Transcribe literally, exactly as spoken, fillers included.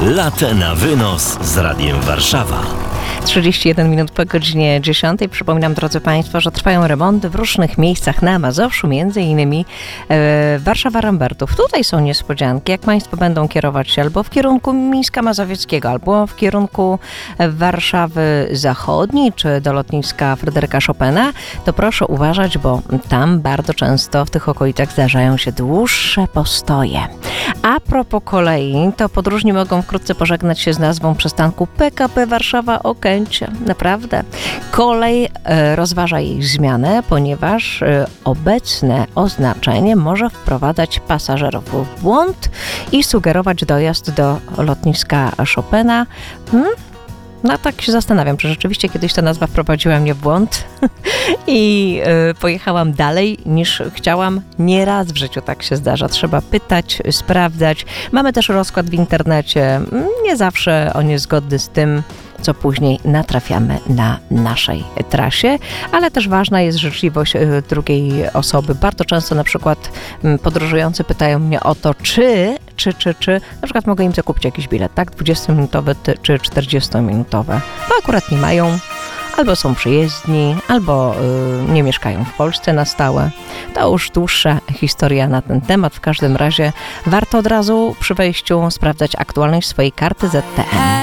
Latę na wynos z Radiem Warszawa. trzydzieści jeden minut po godzinie dziesiątej. Przypominam, drodzy Państwo, że trwają remonty w różnych miejscach na Mazowszu, między innymi e, Warszawa-Rambertów. Tutaj są niespodzianki. Jak Państwo będą kierować się albo w kierunku Mińska Mazowieckiego, albo w kierunku Warszawy Zachodniej, czy do lotniska Fryderyka Chopina, to proszę uważać, bo tam bardzo często w tych okolicach zdarzają się dłuższe postoje. A propos kolei, to podróżni mogą wkrótce pożegnać się z nazwą przystanku P K P Warszawa Okęcie. Naprawdę. Kolej e, rozważa jej zmianę, ponieważ e, obecne oznaczenie może wprowadzać pasażerów w błąd i sugerować dojazd do lotniska Chopina. Hmm? No tak się zastanawiam, czy rzeczywiście kiedyś ta nazwa wprowadziła mnie w błąd i y, pojechałam dalej niż chciałam. Nie raz w życiu tak się zdarza. Trzeba pytać, sprawdzać. Mamy też rozkład w internecie. Nie zawsze on jest zgodny z tym, co później natrafiamy na naszej trasie, ale też ważna jest życzliwość drugiej osoby. Bardzo często na przykład podróżujący pytają mnie o to, czy, czy, czy, czy, na przykład mogę im zakupić jakiś bilet, tak, dwudziestominutowy czy czterdziestominutowy. Bo akurat nie mają, albo są przyjezdni, albo y, nie mieszkają w Polsce na stałe. To już dłuższa historia na ten temat. W każdym razie warto od razu przy wejściu sprawdzać aktualność swojej karty Z T M.